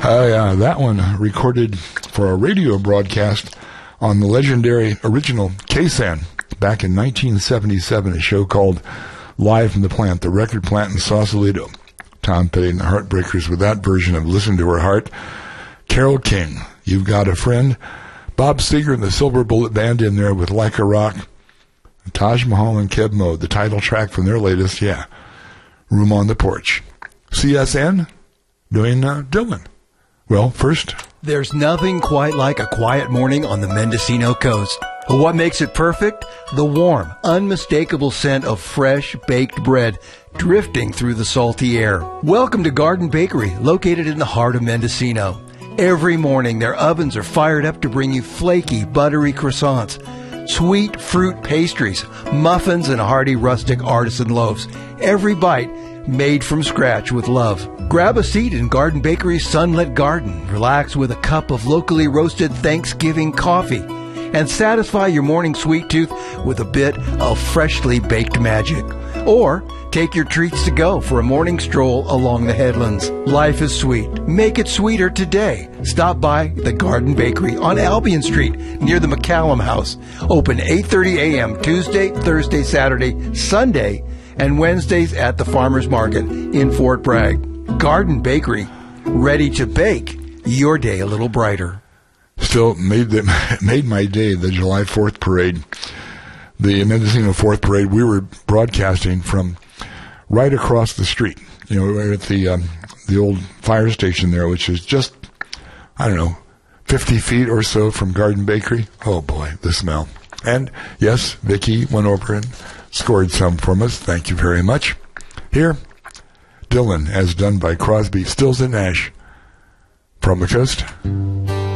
Yeah, that one recorded for a radio broadcast on the legendary original KSAN back in 1977, a show called Live from the Plant, the record plant in Sausalito. Tom Petty and the Heartbreakers with that version of Listen to Her Heart. Carole King, You've Got a Friend. Bob Seger and the Silver Bullet Band in there with Like a Rock. Taj Mahal and Keb Mo, the title track from their latest, Room on the Porch. CSN doing Dylan. Well, first, there's nothing quite like a quiet morning on the Mendocino coast. What makes it perfect? The warm, unmistakable scent of fresh baked bread drifting through the salty air. Welcome to Garden Bakery, located in the heart of Mendocino. Every morning, their ovens are fired up to bring you flaky, buttery croissants, sweet fruit pastries, muffins, and hearty rustic artisan loaves. Every bite made from scratch with love. Grab a seat in Garden Bakery's Sunlit Garden. Relax with a cup of locally roasted Thanksgiving coffee. And satisfy your morning sweet tooth with a bit of freshly baked magic. Or take your treats to go for a morning stroll along the headlands. Life is sweet. Make it sweeter today. Stop by the Garden Bakery on Albion Street near the McCallum House. Open 8:30 a.m. Tuesday, Thursday, Saturday, Sunday, and Wednesdays at the Farmers Market in Fort Bragg. Garden Bakery, ready to bake your day a little brighter. Still made my day, the July 4th parade. The Mendocino 4th parade, we were broadcasting from right across the street. We were at the old fire station there, which is just, 50 feet or so from Garden Bakery. Oh boy, the smell. And yes, Vicki went over and scored some from us. Thank you very much. Here, Dylan, as done by Crosby, Stills and Nash, from the coast.